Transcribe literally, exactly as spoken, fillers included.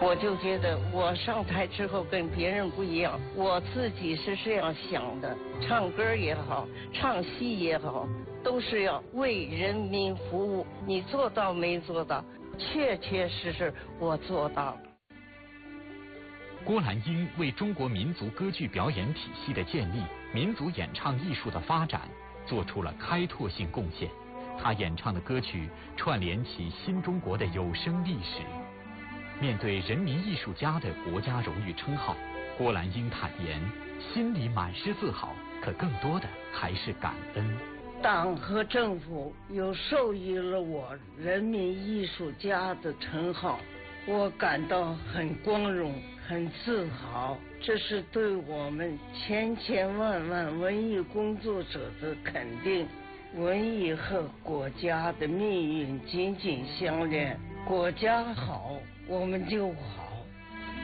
我就觉得我上台之后跟别人不一样，我自己是这样想的，唱歌也好，唱戏也好，都是要为人民服务。你做到没做到？确确实实我做到了。 郭兰英为中国民族歌剧表演体系的建立、民族演唱艺术的发展做出了开拓性贡献。她演唱的歌曲串联起新中国的有声历史。面对人民艺术家的国家荣誉称号，郭兰英坦言，心里满是自豪，可更多的还是感恩。 党和政府又授予了我人民艺术家的称号，我感到很光荣，很自豪。这是对我们千千万万文艺工作者的肯定。文艺和国家的命运紧紧相连，国家好，我们就好。